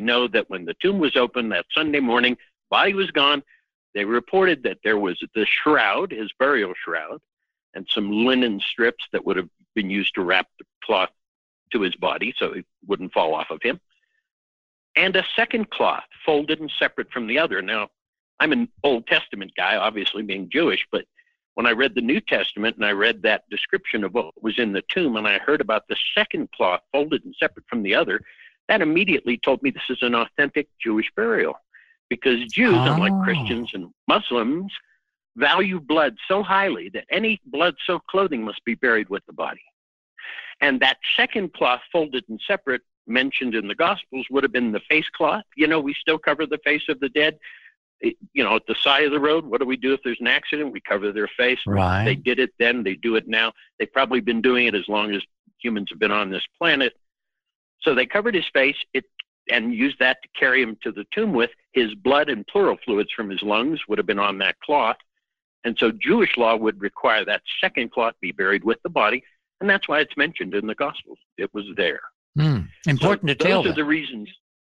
know that when the tomb was opened that Sunday morning, body was gone. They reported that there was the shroud, his burial shroud, and some linen strips that would have been used to wrap the cloth to his body so it wouldn't fall off of him, and a second cloth folded and separate from the other. Now, I'm an Old Testament guy, obviously being Jewish, but when I read the New Testament and I read that description of what was in the tomb and I heard about the second cloth folded and separate from the other, that immediately told me this is an authentic Jewish burial, because Jews, unlike Christians and Muslims, value blood so highly that any blood-soaked clothing must be buried with the body. And that second cloth folded and separate mentioned in the Gospels would have been the face cloth. You know, we still cover the face of the dead. At the side of the road, what do we do if there's an accident? We cover their face. Right. They did it then. They do it now. They've probably been doing it as long as humans have been on this planet. So they covered his face and used that to carry him to the tomb with. His blood and pleural fluids from his lungs would have been on that cloth. And so Jewish law would require that second cloth be buried with the body. And that's why it's mentioned in the Gospels. It was there. Important detail. Those are the reasons.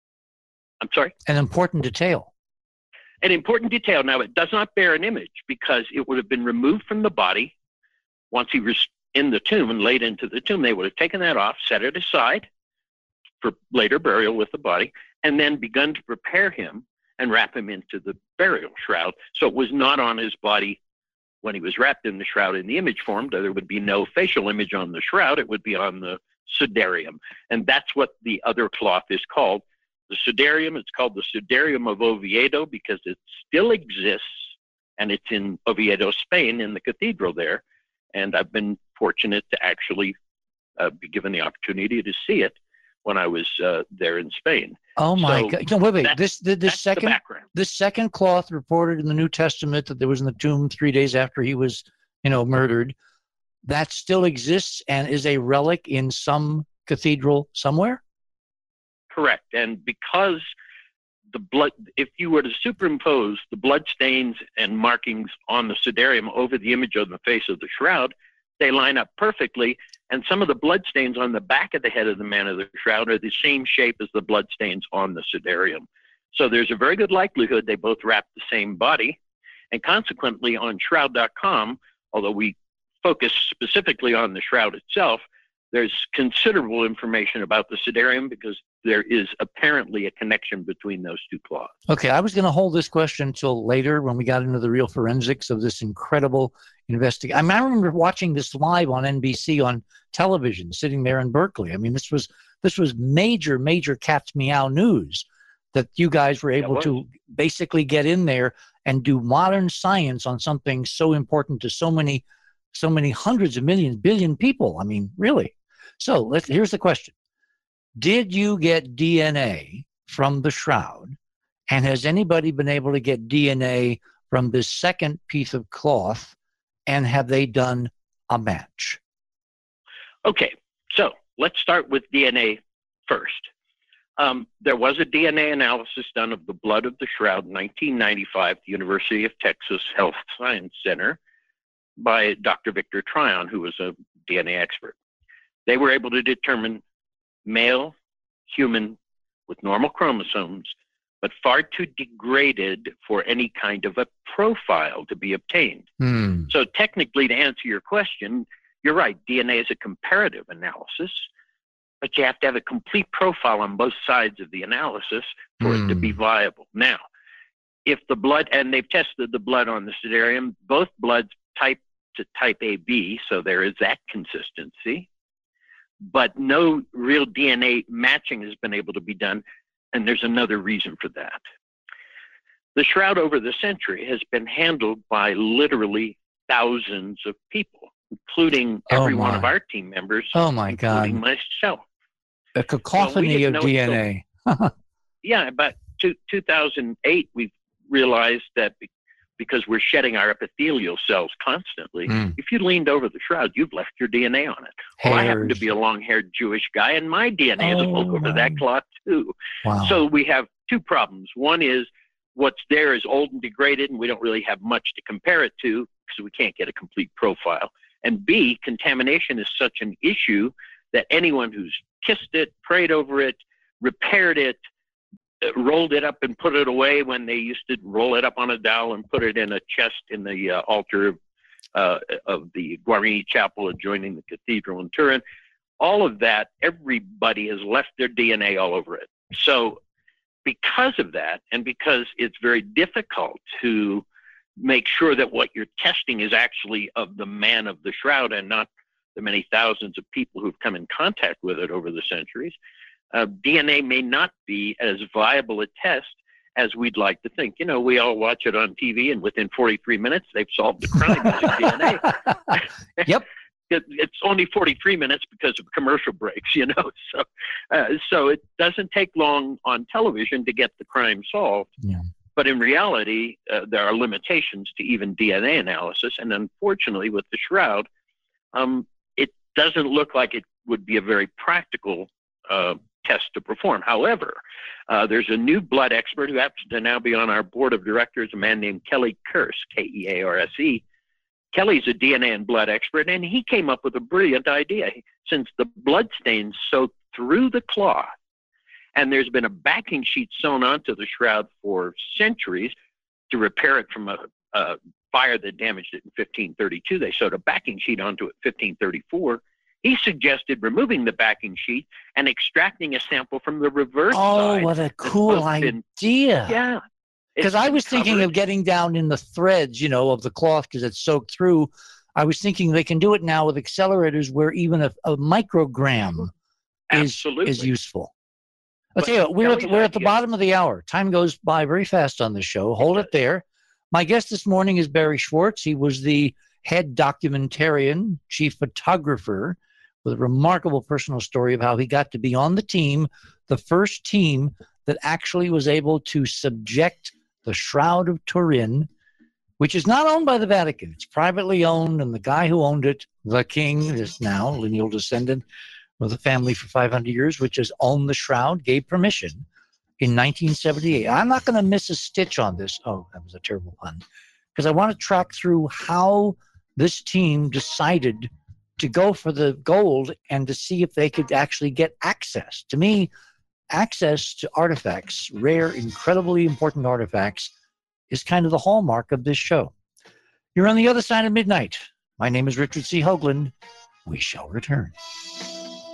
I'm sorry? An important detail. An important detail. Now, it does not bear an image because it would have been removed from the body once he was in the tomb and laid into the tomb. They would have taken that off, set it aside for later burial with the body, and then begun to prepare him and wrap him into the burial shroud. So it was not on his body when he was wrapped in the shroud in the image form. There would be no facial image on the shroud. It would be on the sudarium. And that's what the other cloth is called. The sudarium, it's called the Sudarium of Oviedo because it still exists, and it's in Oviedo, Spain, in the cathedral there. And I've been fortunate to actually be given the opportunity to see it when I was there in Spain. Oh my God! No, wait. That's This second cloth reported in the New Testament that there was in the tomb 3 days after he was, murdered. That still exists and is a relic in some cathedral somewhere. Correct. And because the blood, if you were to superimpose the blood stains and markings on the sudarium over the image on the face of the shroud, they line up perfectly. And some of the blood stains on the back of the head of the man of the shroud are the same shape as the blood stains on the sudarium. So there's a very good likelihood they both wrap the same body. And consequently, on shroud.com, although we focus specifically on the shroud itself, there's considerable information about the sudarium because there is apparently a connection between those two cloths. Okay, I was going to hold this question until later when we got into the real forensics of this incredible investigation. I remember watching this live on NBC on television, sitting there in Berkeley. I mean, this was major cat's meow news that you guys were able to basically get in there and do modern science on something so important to so many hundreds of millions, billion people. I mean, really. So here's the question. Did you get DNA from the shroud? And has anybody been able to get DNA from this second piece of cloth? And have they done a match? Okay, so let's start with DNA first. There was a DNA analysis done of the blood of the shroud in 1995 at the University of Texas Health Science Center by Dr. Victor Tryon, who was a DNA expert. They were able to determine male, human, with normal chromosomes, but far too degraded for any kind of a profile to be obtained. So technically, to answer your question, you're right, DNA is a comparative analysis, but you have to have a complete profile on both sides of the analysis for it to be viable. Now, if the blood, and they've tested the blood on the sudarium, both bloods type to type AB, so there is that consistency, but no real DNA matching has been able to be done, and there's another reason for that. The shroud over the century has been handled by literally thousands of people, including every one of our team members, including myself. A cacophony of DNA. Yeah, about 2008, we realized that because we're shedding our epithelial cells constantly, if you leaned over the shroud, you've left your DNA on it. Well, I happen to be a long-haired Jewish guy, and my DNA is all over that cloth too. Wow. So we have two problems. One is what's there is old and degraded, and we don't really have much to compare it to because we can't get a complete profile. And B, contamination is such an issue that anyone who's kissed it, prayed over it, repaired it, rolled it up and put it away when they used to roll it up on a dowel and put it in a chest in the altar of the Guarini Chapel adjoining the cathedral in Turin. All of that, everybody has left their DNA all over it. So because of that, and because it's very difficult to make sure that what you're testing is actually of the man of the shroud and not the many thousands of people who've come in contact with it over the centuries, DNA may not be as viable a test as we'd like to think. You know, we all watch it on TV, and within 43 minutes, they've solved the crime using DNA. Yep. It's only 43 minutes because of commercial breaks, you know. So it doesn't take long on television to get the crime solved. Yeah. But in reality, there are limitations to even DNA analysis. And unfortunately, with the shroud, it doesn't look like it would be a very practical test to perform. However, there's a new blood expert who happens to now be on our board of directors, a man named Kelly Kearse, Kearse. Kelly's a DNA and blood expert, and he came up with a brilliant idea. Since the blood stains soak through the cloth, and there's been a backing sheet sewn onto the shroud for centuries to repair it from a fire that damaged it in 1532. They sewed a backing sheet onto it in 1534. He suggested removing the backing sheet and extracting a sample from the reverse side. Oh, what a cool idea. Yeah. Because I was thinking of getting down in the threads, you know, of the cloth because it's soaked through. I was thinking they can do it now with accelerators where even a microgram is useful. I'll tell you what, we're at the bottom of the hour. Time goes by very fast on the show. Hold it there. My guest this morning is Barry Schwartz. He was the head documentarian, chief photographer, with a remarkable personal story of how he got to be on the team, the first team that actually was able to subject the Shroud of Turin, which is not owned by the Vatican. It's privately owned, and the guy who owned it, the king, is now lineal descendant of the family for 500 years, which has owned the shroud, gave permission in 1978. I'm not going to miss a stitch on this. Oh, that was a terrible pun. Because I want to track through how this team decided to go for the gold and to see if they could actually get access. To me, access to artifacts, rare, incredibly important artifacts, is kind of the hallmark of this show. You're on the other side of midnight. My name is Richard C. Hoagland. We shall return.